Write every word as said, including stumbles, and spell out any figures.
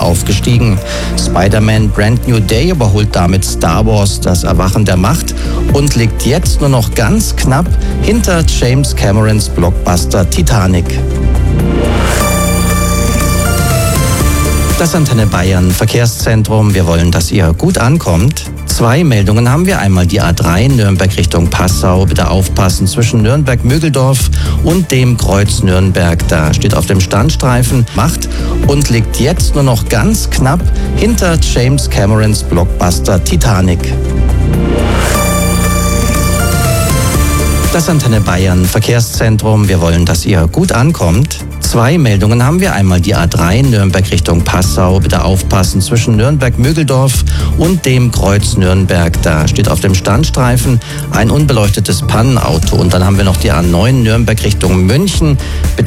aufgestiegen. Spider-Man Brand New Day überholt damit Star Wars Das Erwachen der Macht und liegt jetzt nur noch ganz knapp hinter James Camerons Blockbuster Titanic. Das Antenne Bayern Verkehrszentrum. Wir wollen, dass ihr gut ankommt. Zwei Meldungen haben wir. Einmal die A drei Nürnberg Richtung Passau. Bitte aufpassen zwischen Nürnberg-Mögeldorf und dem Kreuz Nürnberg. Da steht auf dem Standstreifen Macht und liegt jetzt nur noch ganz knapp hinter James Camerons Blockbuster Titanic. Das Antenne Bayern Verkehrszentrum. Wir wollen, dass ihr gut ankommt. Zwei Meldungen haben wir. Einmal die A drei Nürnberg Richtung Passau. Bitte aufpassen zwischen Nürnberg-Mögeldorf und dem Kreuz Nürnberg. Da steht auf dem Standstreifen ein unbeleuchtetes Pannenauto. Und dann haben wir noch die A neun Nürnberg Richtung München. Bitte